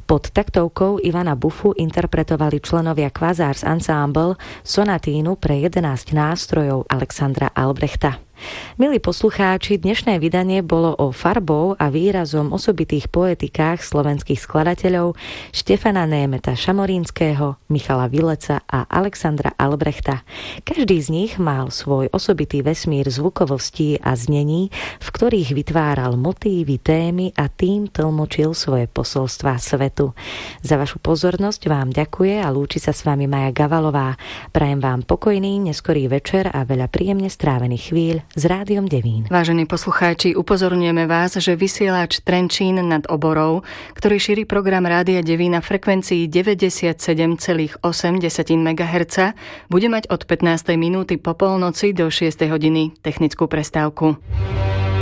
Pod taktovkou Ivana Bufu interpretovali členovia Quasars Ensemble sonatínu pre 11 nástrojov Alexandra Albrechta. Milí poslucháči, dnešné vydanie bolo o farbou a výrazom osobitých poetikách slovenských skladateľov Štefana Németa Šamorínskeho, Michala Vileca a Alexandra Albrechta. Každý z nich mal svoj osobitý vesmír zvukovostí a znení, v ktorých vytváral motívy, témy a tým tlmočil svoje posolstvá svetu. Za vašu pozornosť vám ďakuje a lúči sa s vami Maja Gavalová. Prajem vám pokojný, neskorý večer a veľa príjemne strávených chvíľ s Rádiom Devín. Vážení poslucháči, upozorňujeme vás, že vysielač Trenčín nad Oborou, ktorý šíri program Rádia Devín na frekvencii 97,8 MHz, bude mať od 15. minúty po polnoci do 6. hodiny technickú prestávku.